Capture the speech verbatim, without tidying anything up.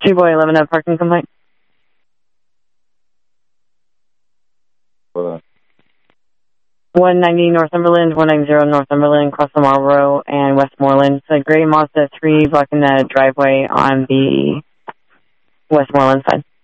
Two boy eleven, a parking complaint. Hold on. one ninety Northumberland, one ninety Northumberland, across the Marlboro and Westmoreland. It's a gray Mazda three blocking the driveway on the Westmoreland side.